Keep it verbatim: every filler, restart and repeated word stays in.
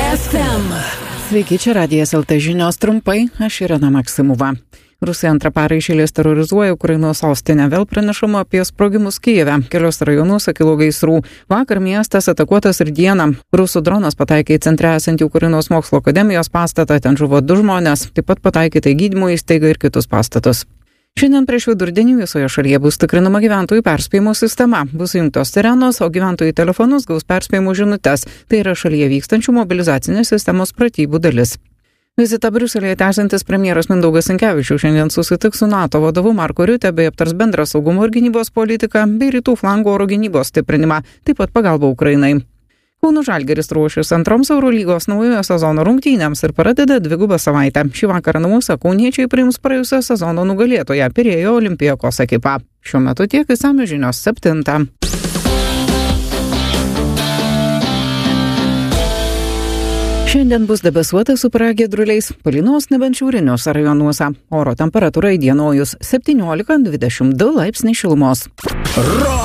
ef em. Sveiki, čia Radijas el te žinios trumpai, aš Irena Maksimova. Rusija antrą parą iš eilės terorizuoja Ukrainos sostinę. Vėl pranešama apie sprogimus Kijeve. Keliuose rajonuose kilo gaisrų. Vakar miestas atakuotas ir dieną. Rusų dronas pataikė į centre esantį Ukrainos mokslo akademijos pastatą. Ten žuvo du žmonės. Taip pat pataikyta į gydymo įstaigą ir kitus pastatus. Šiandien prieš vidurdienį visoje šalyje bus tikrinama gyventojų perspėjimo sistema. Bus įjungtos sirenos, o gyventojų telefonus gaus perspėjimo žinutes. Tai yra šalyje vykstančių mobilizacinės sistemos pratybų dalis. Vizitą Briuselyje tęsiantis premjeras Mindaugas Sinkevičius šiandien susitiks su NATO vadovu Marku Riute bei aptars bendrą saugumo ir gynybos politiką bei rytų flango oro gynybos stiprinimą, taip pat pagalbą Ukrainai. Kauno Žalgiris ruošiasi antroms Eurolygos naujojo sezono rungtynėms ir pradeda dvigubą savaitę. Šį vakarą namuose kauniečiai priims praėjusio sezono nugalėtoją Pirėjo Olympiakos ekipą. Šiuo metu tiek išsamios žinios septintą. Šiandien bus debesuota su pragiedruliais, palynos nebent šiauriniuose rajonuose. Oro temperatūra įdienojus septyniolika dvidešimt du laipsniai šilumos.